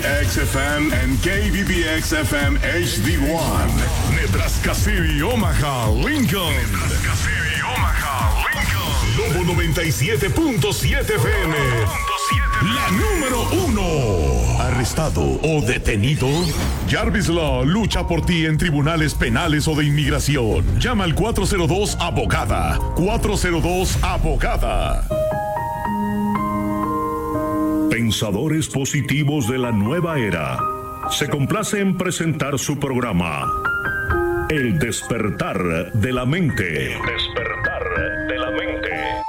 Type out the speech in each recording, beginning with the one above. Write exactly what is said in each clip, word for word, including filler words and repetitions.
X F M and K B B X F M H D one. Nebraska City, Omaha, Lincoln. Nebraska City, Omaha, Lincoln. Lobo noventa y siete punto siete F M. La número uno. ¿Arrestado o detenido? Jarvis Law lucha por ti en tribunales penales o de inmigración. Llama al cuatro cero dos abogada. cuatro cero dos abogada. Pensadores positivos de la nueva era. Se complace en presentar su programa. El despertar de la mente. El despertar de la mente.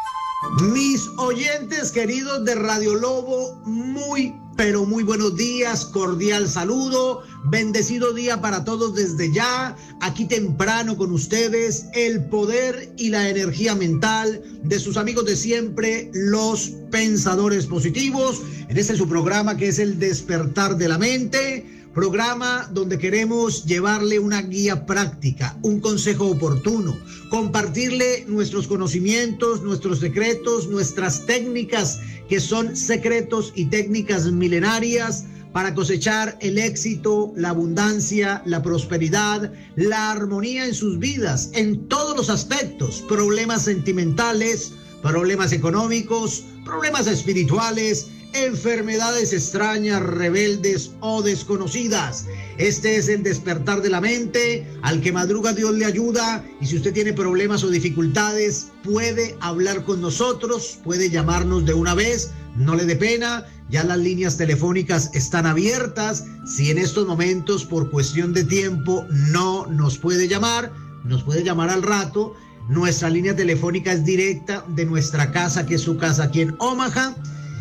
Mis oyentes queridos de Radio Lobo, muy, pero muy buenos días, cordial saludo, bendecido día para todos desde ya, aquí temprano con ustedes, el poder y la energía mental de sus amigos de siempre, los pensadores positivos, en este su programa que es el despertar de la mente. Programa donde queremos llevarle una guía práctica, un consejo oportuno, compartirle nuestros conocimientos, nuestros secretos, nuestras técnicas que son secretos y técnicas milenarias para cosechar el éxito, la abundancia, la prosperidad, la armonía en sus vidas, en todos los aspectos, problemas sentimentales, problemas económicos, problemas espirituales, enfermedades extrañas, rebeldes o desconocidas. Este es el despertar de la mente. Al que madruga Dios le ayuda. Y si usted tiene problemas o dificultades, puede hablar con nosotros, puede llamarnos de una vez, no le dé pena. Ya las líneas telefónicas están abiertas. Si en estos momentos por cuestión de tiempo no nos puede llamar, nos puede llamar al rato. Nuestra línea telefónica es directa de nuestra casa, que es su casa aquí en Omaha.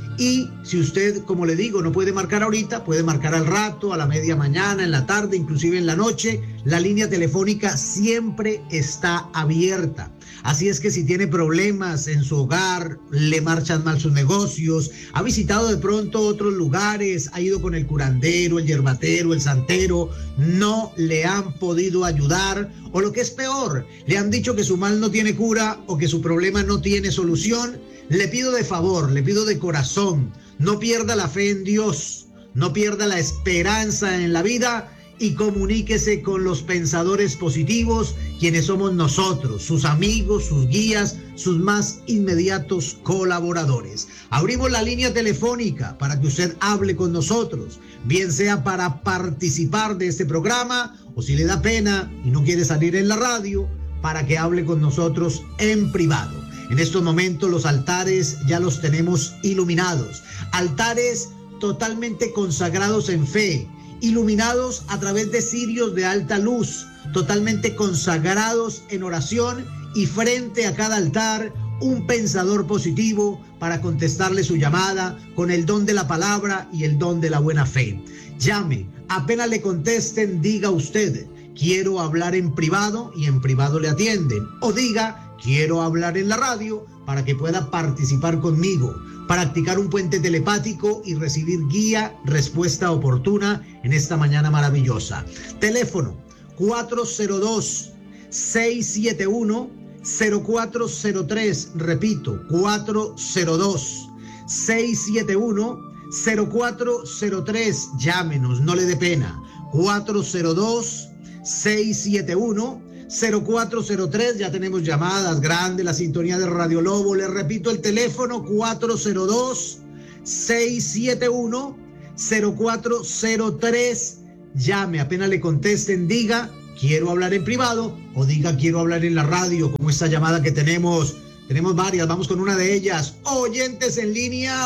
Y si usted, como le digo, no puede marcar ahorita, puede marcar al rato, a la media mañana, en la tarde, inclusive en la noche. La línea telefónica siempre está abierta. Así es que si tiene problemas en su hogar, le marchan mal sus negocios, ha visitado de pronto otros lugares, ha ido con el curandero, el yerbatero, el santero, no le han podido ayudar, o lo que es peor, le han dicho que su mal no tiene cura o que su problema no tiene solución, le pido de favor, le pido de corazón, no pierda la fe en Dios, no pierda la esperanza en la vida y comuníquese con los pensadores positivos, quienes somos nosotros, sus amigos, sus guías, sus más inmediatos colaboradores. Abrimos la línea telefónica para que usted hable con nosotros, bien sea para participar de este programa o si le da pena y no quiere salir en la radio, para que hable con nosotros en privado. En estos momentos los altares ya los tenemos iluminados, altares totalmente consagrados en fe, iluminados a través de cirios de alta luz, totalmente consagrados en oración, y frente a cada altar un pensador positivo para contestarle su llamada con el don de la palabra y el don de la buena fe. Llame, apenas le contesten, diga usted, quiero hablar en privado, y en privado le atienden, o diga, quiero hablar en la radio para que pueda participar conmigo, practicar un puente telepático y recibir guía, respuesta oportuna en esta mañana maravillosa. Teléfono cuatro cero dos, seis siete uno, cero cuatro cero tres, repito, cuatro cero dos, seis siete uno, cero cuatro cero tres, llámenos, no le dé pena, cuatro cero dos, seis siete uno, cero cuatro cero tres, ya tenemos llamadas, grande la sintonía de Radio Lobo. Les repito el teléfono cuatro cero dos, seis siete uno, cero cuatro cero tres. Llame, apenas le contesten, diga quiero hablar en privado o diga quiero hablar en la radio, como esta llamada que tenemos. Tenemos varias, vamos con una de ellas. Oyentes en línea,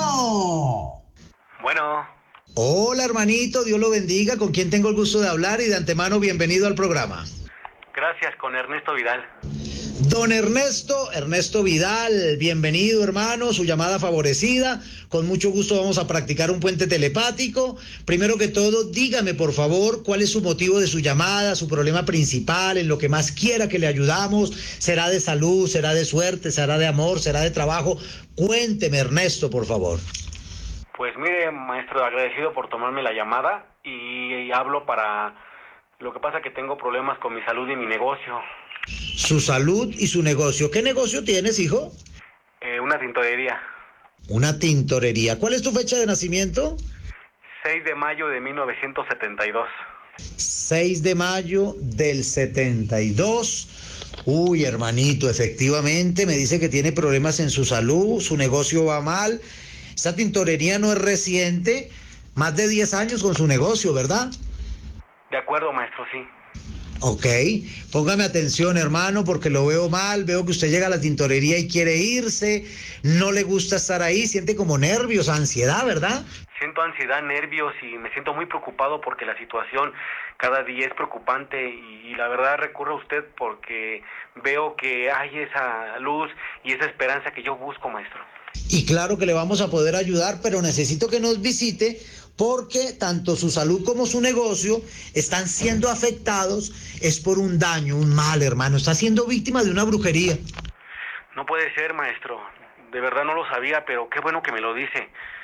bueno. Bueno. Hola hermanito, Dios lo bendiga, con quien tengo el gusto de hablar y de antemano bienvenido al programa. Gracias, con Ernesto Vidal. Don Ernesto, Ernesto Vidal, bienvenido hermano, su llamada favorecida. Con mucho gusto vamos a practicar un puente telepático. Primero que todo, dígame por favor cuál es su motivo de su llamada, su problema principal, en lo que más quiera que le ayudamos. ¿Será de salud, será de suerte, será de amor, será de trabajo? Cuénteme Ernesto, por favor. Pues mire, maestro, agradecido por tomarme la llamada y, y hablo para... Lo que pasa es que tengo problemas con mi salud y mi negocio. Su salud y su negocio. ¿Qué negocio tienes, hijo? Eh, una tintorería. Una tintorería. ¿Cuál es tu fecha de nacimiento? seis de mayo de mil novecientos setenta y dos. seis de mayo del setenta y dos. Uy, hermanito, efectivamente me dice que tiene problemas en su salud, su negocio va mal. Esta tintorería no es reciente, más de diez años con su negocio, ¿verdad? De acuerdo, maestro, sí. Ok, póngame atención, hermano, porque lo veo mal, veo que usted llega a la tintorería y quiere irse, no le gusta estar ahí, siente como nervios, ansiedad, ¿verdad? Siento ansiedad, nervios y me siento muy preocupado porque la situación cada día es preocupante y, y la verdad recurro a usted porque veo que hay esa luz y esa esperanza que yo busco, maestro. Y claro que le vamos a poder ayudar, pero necesito que nos visite porque tanto su salud como su negocio están siendo afectados, es por un daño, un mal, hermano, está siendo víctima de una brujería. No puede ser, maestro, de verdad no lo sabía, pero qué bueno que me lo dice.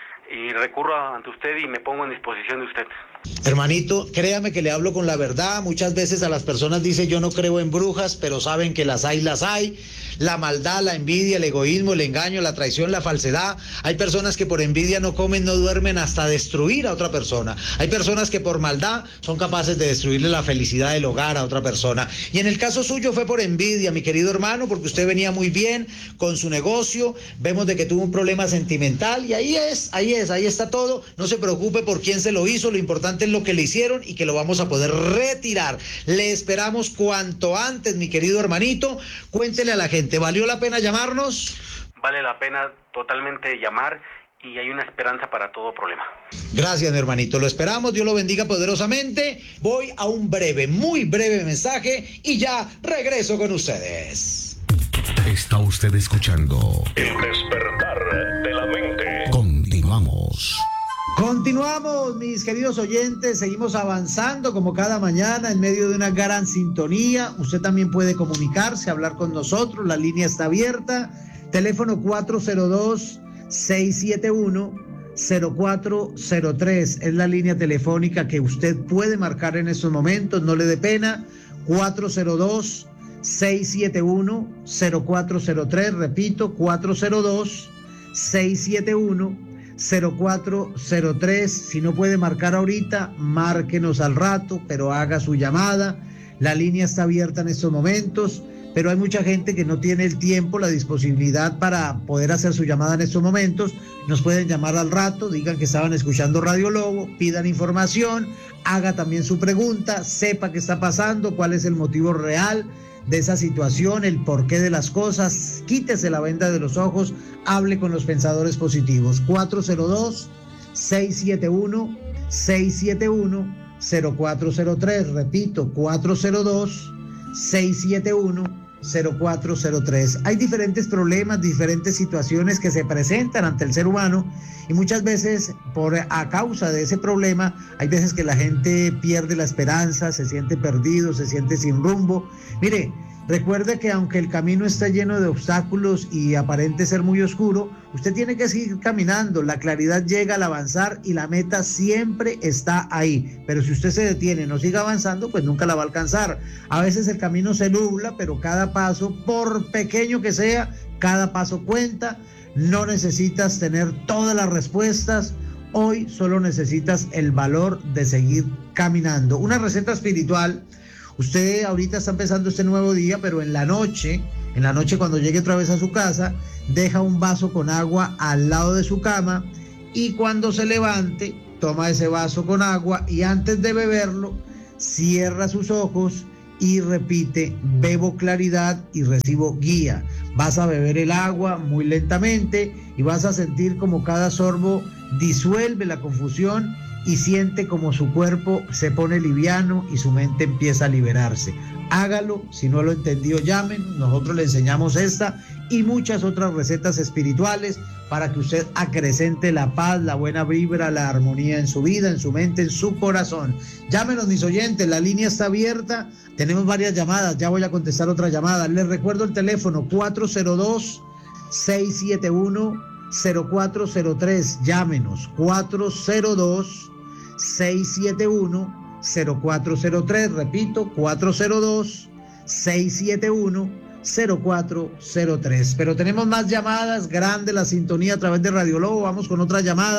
Y recurro ante usted y me pongo en disposición de usted. Hermanito, créame que le hablo con la verdad. Muchas veces a las personas dicen yo no creo en brujas, pero saben que las hay, las hay. La maldad, la envidia, el egoísmo, el engaño, la traición, la falsedad. Hay personas que por envidia no comen, no duermen hasta destruir a otra persona. Hay personas que por maldad son capaces de destruirle la felicidad del hogar a otra persona. Y en el caso suyo fue por envidia, mi querido hermano, porque usted venía muy bien con su negocio. Vemos de que tuvo un problema sentimental y ahí es, ahí es, ahí está todo. No se preocupe por quién se lo hizo, lo importante es lo que le hicieron y que lo vamos a poder retirar. Le esperamos cuanto antes, mi querido hermanito. Cuéntele a la gente, ¿valió la pena llamarnos? Vale la pena totalmente llamar y hay una esperanza para todo problema. Gracias, mi hermanito, lo esperamos, Dios lo bendiga poderosamente. Voy a un breve, muy breve mensaje y ya regreso con ustedes. Está usted escuchando El Despertar de la Mente. Continuamos. Continuamos, mis queridos oyentes, seguimos avanzando como cada mañana en medio de una gran sintonía. Usted también puede comunicarse, hablar con nosotros, la línea está abierta. Teléfono cuatro cero dos, seis siete uno, cero cuatro cero tres es la línea telefónica que usted puede marcar en estos momentos, no le dé pena. Cuatro cero dos, seis siete uno, cero cuatro cero tres, repito, cuatro cero dos, seis siete uno, cero cuatro cero tres. Si no puede marcar ahorita, márquenos al rato, pero haga su llamada. La línea está abierta en estos momentos, pero hay mucha gente que no tiene el tiempo, la disponibilidad para poder hacer su llamada en estos momentos. Nos pueden llamar al rato, digan que estaban escuchando Radio Lobo, pidan información, haga también su pregunta, sepa qué está pasando, cuál es el motivo real de esa situación, el porqué de las cosas. Quítese la venda de los ojos, hable con los pensadores positivos. cuatro cero dos, seis siete uno, seis siete uno, cero cuatro cero tres, repito, cuatro cero dos, seis siete uno, cero cuatro cero tres. Hay diferentes problemas, diferentes situaciones que se presentan ante el ser humano y muchas veces por a causa de ese problema hay veces que la gente pierde la esperanza, se siente perdido, se siente sin rumbo. Mire, recuerde que aunque el camino está lleno de obstáculos y aparente ser muy oscuro, usted tiene que seguir caminando. La claridad llega al avanzar y la meta siempre está ahí. Pero si usted se detiene, no sigue avanzando, pues nunca la va a alcanzar. A veces el camino se nubla, pero cada paso, por pequeño que sea, cada paso cuenta. No necesitas tener todas las respuestas. Hoy solo necesitas el valor de seguir caminando. Una receta espiritual. Usted ahorita está empezando este nuevo día, pero en la noche, en la noche cuando llegue otra vez a su casa, deja un vaso con agua al lado de su cama y cuando se levante, toma ese vaso con agua y antes de beberlo, cierra sus ojos y repite: bebo claridad y recibo guía. Vas a beber el agua muy lentamente y vas a sentir como cada sorbo disuelve la confusión y siente como su cuerpo se pone liviano y su mente empieza a liberarse. Hágalo, si no lo entendió, llamen, nosotros le enseñamos esta y muchas otras recetas espirituales para que usted acrecente la paz, la buena vibra, la armonía en su vida, en su mente, en su corazón. Llámenos, mis oyentes, la línea está abierta, tenemos varias llamadas, ya voy a contestar otra llamada. Les recuerdo el teléfono cuatro cero dos, seis siete uno, cero cuatro cero tres, llámenos, cuatro cero dos, seis siete uno, cero cuatro cero tres, repito, cuatro cero dos, seis siete uno, cero cuatro cero tres. Pero tenemos más llamadas, grande la sintonía a través de Radio Lobo. Vamos con otra llamada.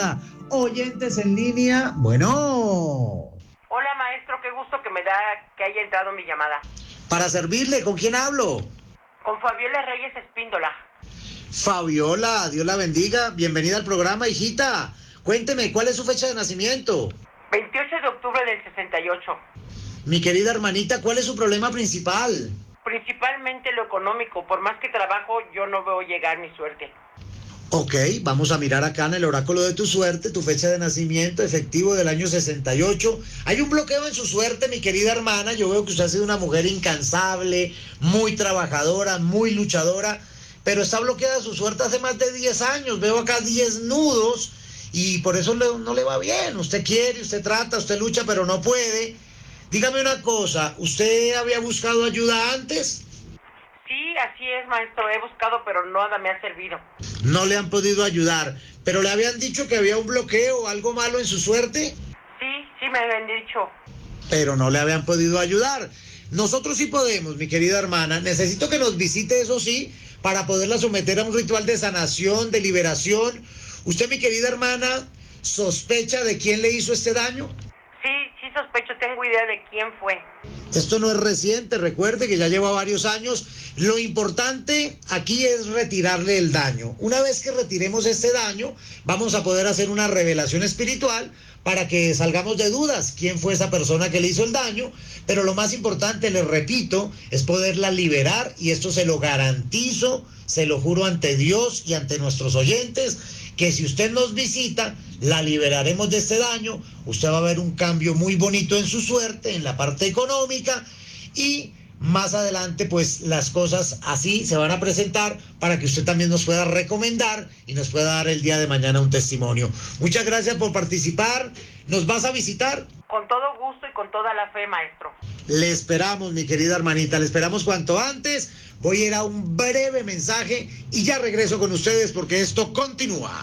oyentes en línea. Bueno. Hola, maestro, qué gusto que me da que haya entrado mi llamada. Para servirle, ¿con quién hablo? Con Fabiola Reyes Espíndola. Fabiola, Dios la bendiga. Bienvenida al programa, hijita. Cuénteme, ¿cuál es su fecha de nacimiento? veintiocho de octubre del sesenta y ocho. Mi querida hermanita, ¿cuál es su problema principal? Principalmente lo económico. Por más que trabajo, yo no veo llegar mi suerte. Ok, vamos a mirar acá en el oráculo de tu suerte, tu fecha de nacimiento efectivo del año sesenta y ocho. Hay un bloqueo en su suerte, mi querida hermana. Yo veo que usted ha sido una mujer incansable, muy trabajadora, muy luchadora, pero está bloqueada su suerte hace más de diez años. Veo acá diez nudos y por eso le, no le va bien. Usted quiere, usted trata, usted lucha, pero no puede. Dígame una cosa, ¿usted había buscado ayuda antes? Sí, así es, maestro. He buscado, pero nada me ha servido. No le han podido ayudar, pero le habían dicho que había un bloqueo o algo malo en su suerte. Sí, sí me habían dicho. Pero no le habían podido ayudar. Nosotros sí podemos, mi querida hermana. Necesito que nos visite, eso sí, para poderla someter a un ritual de sanación, de liberación. ¿Usted, mi querida hermana, sospecha de quién le hizo este daño? Sí, sí sospecho, tengo idea de quién fue. Esto no es reciente, recuerde que ya lleva varios años. Lo importante aquí es retirarle el daño. Una vez que retiremos este daño, vamos a poder hacer una revelación espiritual para que salgamos de dudas quién fue esa persona que le hizo el daño. Pero lo más importante, les repito, es poderla liberar, y esto se lo garantizo, se lo juro ante Dios y ante nuestros oyentes, que si usted nos visita, la liberaremos de este daño. Usted va a ver un cambio muy bonito en su suerte, en la parte económica, y más adelante pues las cosas así se van a presentar para que usted también nos pueda recomendar y nos pueda dar el día de mañana un testimonio. Muchas gracias por participar. ¿Nos vas a visitar? Con todo gusto y con toda la fe, maestro. Le esperamos, mi querida hermanita, le esperamos cuanto antes. Voy a ir a un breve mensaje y ya regreso con ustedes porque esto continúa.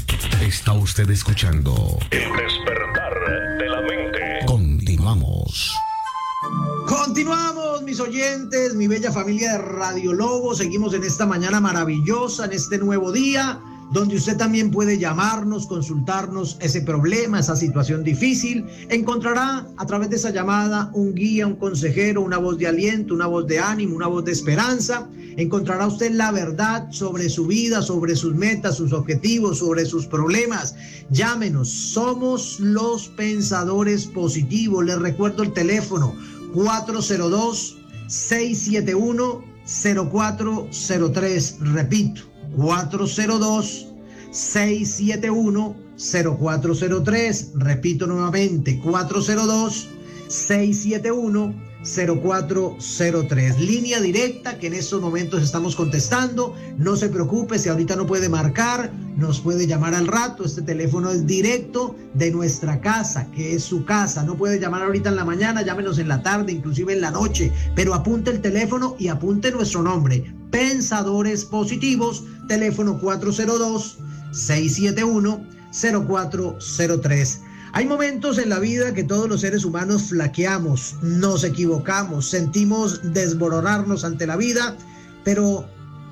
Está usted escuchando El Despertar de la Mente. Continuamos. Continuamos, mis oyentes, mi bella familia de Radio Lobo. Seguimos en esta mañana maravillosa, en este nuevo día, donde usted también puede llamarnos, consultarnos ese problema, esa situación difícil. Encontrará a través de esa llamada un guía, un consejero, una voz de aliento, una voz de ánimo, una voz de esperanza. Encontrará usted la verdad sobre su vida, sobre sus metas, sus objetivos, sobre sus problemas. Llámenos, somos los pensadores positivos. Les recuerdo el teléfono cuatro cero dos, seis siete uno, cero cuatro cero tres. Repito, cuatro cero dos, seis siete uno, cero cuatro cero tres. Repito nuevamente, cuatro cero dos, seis siete uno, cero cuatro cero tres. Línea directa que en estos momentos estamos contestando. No se preocupe si ahorita no puede marcar, nos puede llamar al rato. Este teléfono es directo de nuestra casa, que es su casa. No puede llamar ahorita en la mañana, llámenos en la tarde, inclusive en la noche, pero apunte el teléfono y apunte nuestro nombre. Pensadores Positivos, teléfono cuatro cero dos, seis siete uno, cero cuatro cero tres. Hay momentos en la vida que todos los seres humanos flaqueamos, nos equivocamos, sentimos desmoronarnos ante la vida, pero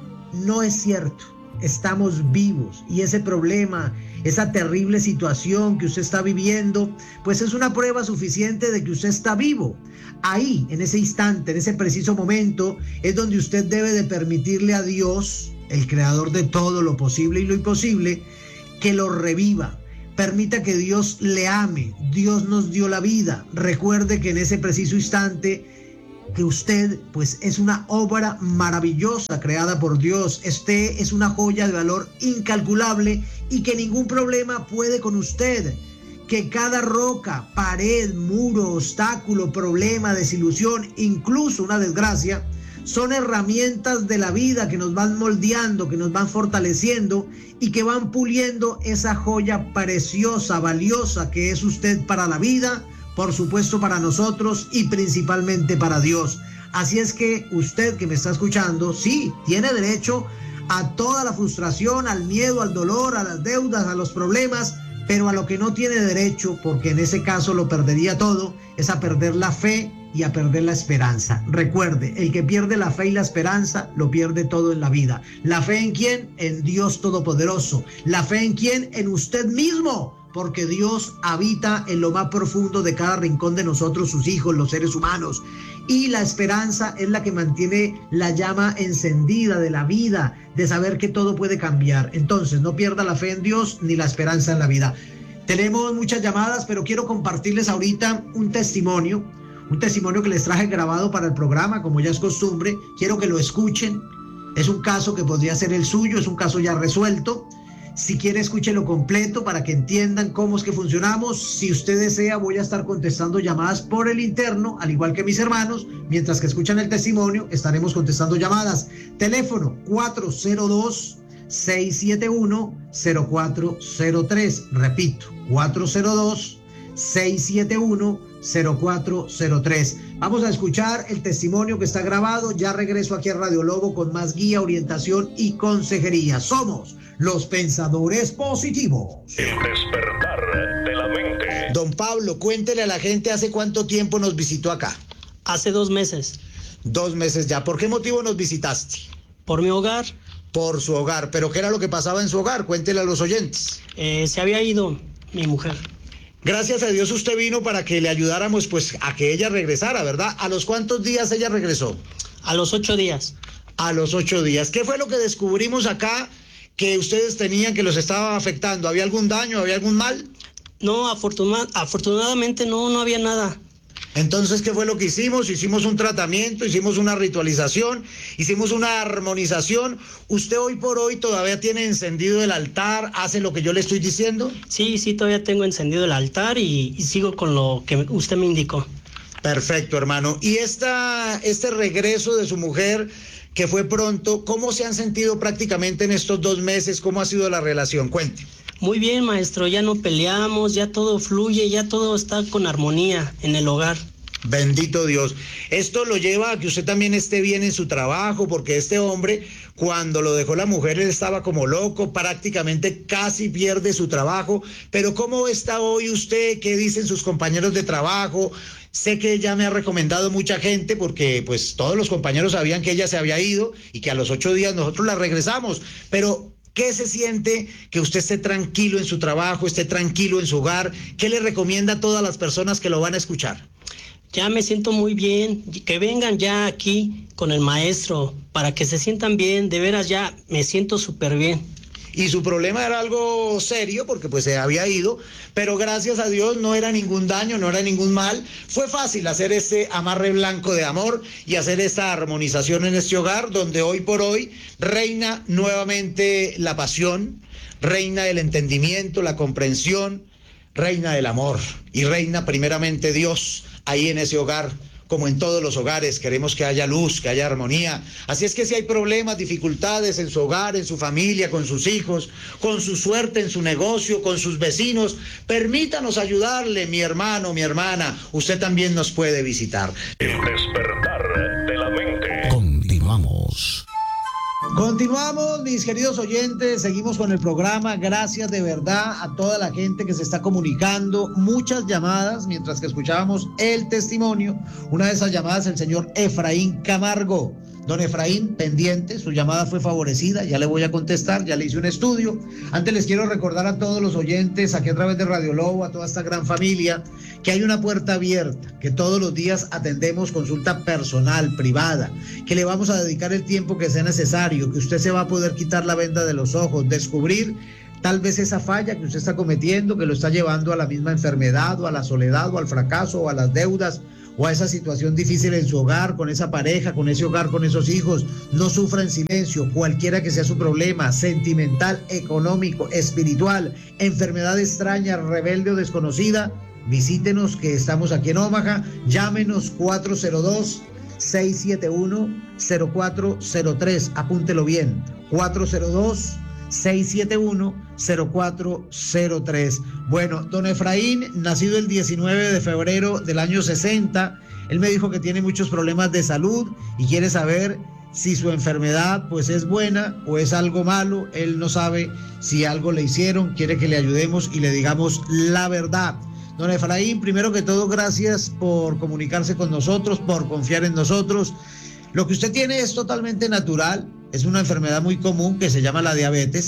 no es cierto. Estamos vivos y ese problema, esa terrible situación que usted está viviendo, pues es una prueba suficiente de que usted está vivo. Ahí, en ese instante, en ese preciso momento, es donde usted debe de permitirle a Dios, el creador de todo lo posible y lo imposible, que lo reviva. Permita que Dios le ame. Dios nos dio la vida. Recuerde que en ese preciso instante que usted pues es una obra maravillosa creada por Dios. Usted es una joya de valor incalculable y que ningún problema puede con usted. Que cada roca, pared, muro, obstáculo, problema, desilusión, incluso una desgracia, son herramientas de la vida que nos van moldeando, que nos van fortaleciendo y que van puliendo esa joya preciosa, valiosa que es usted para la vida, por supuesto para nosotros y principalmente para Dios. Así es que usted que me está escuchando, sí, tiene derecho a toda la frustración, al miedo, al dolor, a las deudas, a los problemas, pero a lo que no tiene derecho, porque en ese caso lo perdería todo, es a perder la fe y a perder la esperanza. Recuerde, el que pierde la fe y la esperanza, lo pierde todo en la vida. ¿La fe en quién? En Dios Todopoderoso. ¿La fe en quién? En usted mismo. porque Dios habita en lo más profundo de cada rincón de nosotros, sus hijos, los seres humanos. Y la esperanza es la que mantiene la llama encendida de la vida, de saber que todo puede cambiar. Entonces, no pierda la fe en Dios ni la esperanza en la vida. Tenemos muchas llamadas, pero quiero compartirles ahorita un testimonio, un testimonio que les traje grabado para el programa, como ya es costumbre. Quiero que lo escuchen. Es un caso que podría ser el suyo, es un caso ya resuelto. Si quiere, escúchelo completo para que entiendan cómo es que funcionamos. Si usted desea, voy a estar contestando llamadas por el interno, al igual que mis hermanos. Mientras que escuchan el testimonio, estaremos contestando llamadas. Teléfono cuatro cero dos, seis siete uno, cero cuatro cero tres. Repito, cuatro cero dos, seis siete uno, cero cuatro cero tres. Vamos a escuchar el testimonio que está grabado. Ya regreso aquí a Radio Lobo con más guía, orientación y consejería. Somos los pensadores positivos. El despertar de la mente. Don Pablo, cuéntele a la gente hace cuánto tiempo nos visitó acá. Hace dos meses. Dos meses ya. ¿Por qué motivo nos visitaste? Por mi hogar. Por su hogar. ¿Pero qué era lo que pasaba en su hogar? Cuéntele a los oyentes. Eh, se había ido mi mujer. Gracias a Dios usted vino para que le ayudáramos pues a que ella regresara, ¿verdad? ¿A los cuántos días ella regresó? A los ocho días. A los ocho días. ¿Qué fue lo que descubrimos acá que ustedes tenían que los estaba afectando? ¿Había algún daño? ¿Había algún mal? No, afortuna- afortunadamente no, no había nada. Entonces, ¿qué fue lo que hicimos? Hicimos un tratamiento, hicimos una ritualización, hicimos una armonización. ¿Usted hoy por hoy todavía tiene encendido el altar? ¿Hace lo que yo le estoy diciendo? Sí, sí, todavía tengo encendido el altar y, y sigo con lo que usted me indicó. Perfecto, hermano. Y esta, este regreso de su mujer, que fue pronto, ¿cómo se han sentido prácticamente en estos dos meses? ¿Cómo ha sido la relación? Cuente. Muy bien, maestro, ya no peleamos, ya todo fluye, ya todo está con armonía en el hogar. Bendito Dios. Esto lo lleva a que usted también esté bien en su trabajo, porque este hombre, cuando lo dejó la mujer, él estaba como loco, prácticamente casi pierde su trabajo. Pero ¿cómo está hoy usted? ¿Qué dicen sus compañeros de trabajo? Sé que ella me ha recomendado mucha gente porque pues todos los compañeros sabían que ella se había ido y que a los ocho días nosotros la regresamos. Pero ¿qué se siente que usted esté tranquilo en su trabajo, esté tranquilo en su hogar? ¿Qué le recomienda a todas las personas que lo van a escuchar? Ya me siento muy bien, que vengan ya aquí con el maestro para que se sientan bien, de veras ya me siento súper bien. Y su problema era algo serio porque pues se había ido, pero gracias a Dios no era ningún daño, no era ningún mal. Fue fácil hacer este amarre blanco de amor y hacer esta armonización en este hogar donde hoy por hoy reina nuevamente la pasión, reina el entendimiento, la comprensión, reina el amor y reina primeramente Dios ahí en ese hogar. Como en todos los hogares, queremos que haya luz, que haya armonía. Así es que si hay problemas, dificultades en su hogar, en su familia, con sus hijos, con su suerte en su negocio, con sus vecinos, permítanos ayudarle, mi hermano, mi hermana. Usted también nos puede visitar. El despertar de la mente. Continuamos. Continuamos, mis queridos oyentes, seguimos con el programa. Gracias de verdad a toda la gente que se está comunicando. Muchas llamadas mientras que escuchábamos el testimonio. Una de esas llamadas, el señor Efraín Camargo. Don Efraín, pendiente, su llamada fue favorecida, ya le voy a contestar, ya le hice un estudio. Antes les quiero recordar a todos los oyentes, aquí a través de Radio Lobo, a toda esta gran familia, que hay una puerta abierta, que todos los días atendemos consulta personal, privada, que le vamos a dedicar el tiempo que sea necesario, que usted se va a poder quitar la venda de los ojos, descubrir tal vez esa falla que usted está cometiendo, que lo está llevando a la misma enfermedad, o a la soledad, o al fracaso, o a las deudas, o a esa situación difícil en su hogar, con esa pareja, con ese hogar, con esos hijos. No sufra en silencio, cualquiera que sea su problema, sentimental, económico, espiritual, enfermedad extraña, rebelde o desconocida, visítenos que estamos aquí en Omaha, llámenos cuatro cero dos, seis siete uno, cero cuatro cero tres, apúntelo bien, cuatro cero dos, seis siete uno, cero cuatro cero tres. Bueno, don Efraín, nacido el diecinueve de febrero del año sesenta, él me dijo que tiene muchos problemas de salud y quiere saber si su enfermedad pues es buena o es algo malo. Él no sabe si algo le hicieron, quiere que le ayudemos y le digamos la verdad. Don Efraín, primero que todo, gracias por comunicarse con nosotros, por confiar en nosotros. Lo que usted tiene es totalmente natural, es una enfermedad muy común que se llama la diabetes,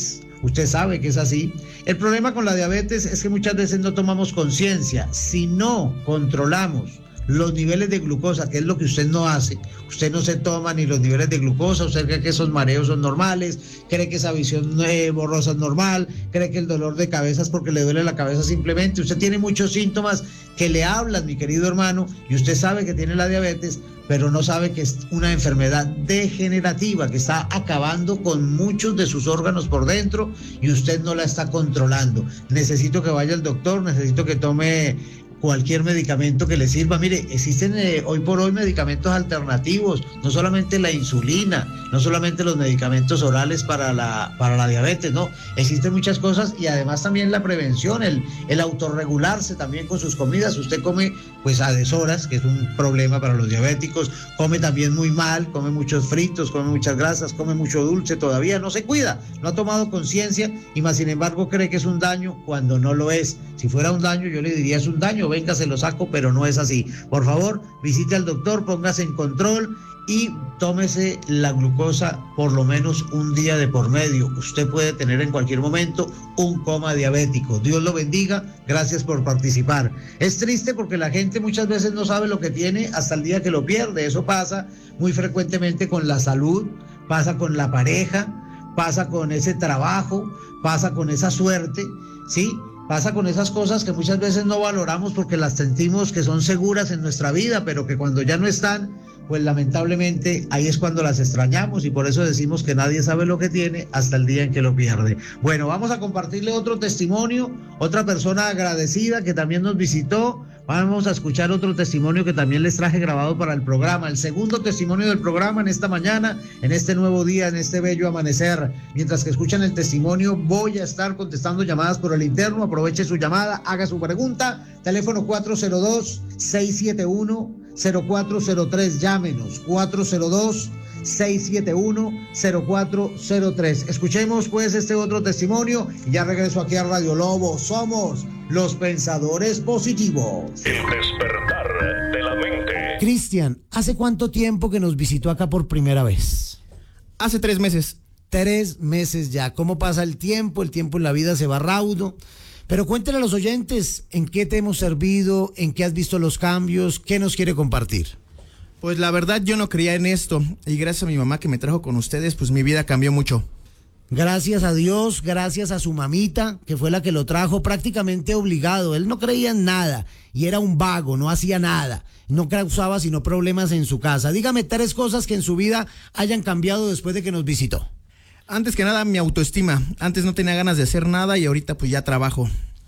usted sabe que es así. El problema con la diabetes es que muchas veces no tomamos conciencia. Si no controlamos los niveles de glucosa, que es lo que usted no hace, usted no se toma ni los niveles de glucosa, usted cree que esos mareos son normales, cree que esa visión eh, borrosa es normal, cree que el dolor de cabeza es porque le duele la cabeza simplemente, usted tiene muchos síntomas que le hablan, mi querido hermano, y usted sabe que tiene la diabetes, pero no sabe que es una enfermedad degenerativa que está acabando con muchos de sus órganos por dentro y usted no la está controlando. Necesito que vaya al doctor, necesito que tome cualquier medicamento que le sirva. Mire, existen eh, hoy por hoy medicamentos alternativos, no solamente la insulina, no solamente los medicamentos orales para la, para la diabetes, no, existen muchas cosas y además también la prevención, el, el autorregularse también con sus comidas. Usted come pues a deshoras, que es un problema para los diabéticos, come también muy mal, come muchos fritos, come muchas grasas, come mucho dulce, todavía no se cuida, no ha tomado conciencia y más sin embargo cree que es un daño cuando no lo es. Si fuera un daño yo le diría es un daño, venga, se lo saco, pero no es así. Por favor, visite al doctor, póngase en control y tómese la glucosa por lo menos un día de por medio. Usted puede tener en cualquier momento un coma diabético. Dios lo bendiga, gracias por participar. Es triste porque la gente muchas veces no sabe lo que tiene hasta el día que lo pierde. Eso pasa muy frecuentemente con la salud, pasa con la pareja, pasa con ese trabajo, pasa con esa suerte, ¿sí? Pasa con esas cosas que muchas veces no valoramos porque las sentimos que son seguras en nuestra vida, pero que cuando ya no están, pues lamentablemente ahí es cuando las extrañamos y por eso decimos que nadie sabe lo que tiene hasta el día en que lo pierde. Bueno, vamos a compartirle otro testimonio, otra persona agradecida que también nos visitó. Vamos a escuchar otro testimonio que también les traje grabado para el programa, el segundo testimonio del programa en esta mañana, en este nuevo día, en este bello amanecer. Mientras que escuchan el testimonio, voy a estar contestando llamadas por el interno. Aproveche su llamada, haga su pregunta. Teléfono cuatro cero dos, seis siete uno, cero cuatro cero tres. Llámenos, cuatro cero dos, seis siete uno, cero cuatro cero tres. Escuchemos pues este otro testimonio y ya regreso aquí a Radio Lobo. Somos los pensadores positivos. El despertar de la mente. Cristian, ¿hace cuánto tiempo que nos visitó acá por primera vez? Hace tres meses. Tres meses ya. ¿Cómo pasa el tiempo? El tiempo en la vida se va raudo. Pero cuéntale a los oyentes en qué te hemos servido, en qué has visto los cambios, qué nos quiere compartir. Pues la verdad yo no creía en esto y gracias a mi mamá que me trajo con ustedes, pues mi vida cambió mucho. Gracias a Dios, gracias a su mamita, que fue la que lo trajo prácticamente obligado. Él no creía en nada y era un vago, no hacía nada, no causaba sino problemas en su casa. Dígame tres cosas que en su vida hayan cambiado después de que nos visitó. Antes que nada, mi autoestima. Antes no tenía ganas de hacer nada y ahorita pues ya trabajo.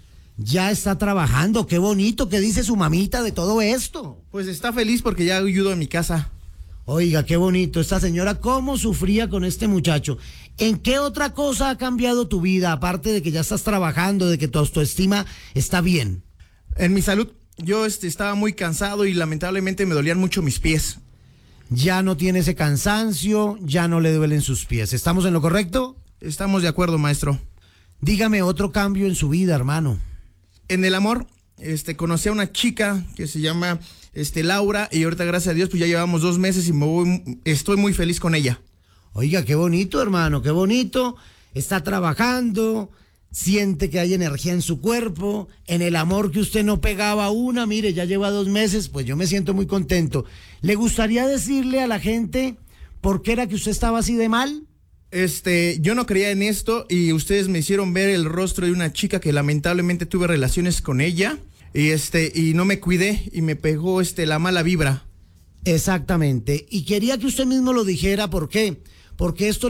Ya está trabajando, qué bonito. ¿Qué dice su mamita de todo esto? Pues está feliz porque ya ayudo en mi casa. Oiga, qué bonito. Esta señora, ¿cómo sufría con este muchacho? ¿En qué otra cosa ha cambiado tu vida, aparte de que ya estás trabajando, de que tu autoestima está bien? En mi salud, yo este, estaba muy cansado y lamentablemente me dolían mucho mis pies. Ya no tiene ese cansancio, ya no le duelen sus pies. ¿Estamos en lo correcto? Estamos de acuerdo, maestro. Dígame otro cambio en su vida, hermano. En el amor, este, conocí a una chica que se llama este, Laura y ahorita, gracias a Dios, pues ya llevamos dos meses y me voy, estoy muy feliz con ella. Oiga, qué bonito, hermano, qué bonito. Está trabajando, siente que hay energía en su cuerpo, en el amor que usted no pegaba una, mire, ya lleva dos meses, pues yo me siento muy contento. ¿Le gustaría decirle a la gente por qué era que usted estaba así de mal? Este, yo no creía en esto y ustedes me hicieron ver el rostro de una chica que lamentablemente tuve relaciones con ella y este, y no me cuidé y me pegó este, la mala vibra. Exactamente, y quería que usted mismo lo dijera, ¿por qué? Porque esto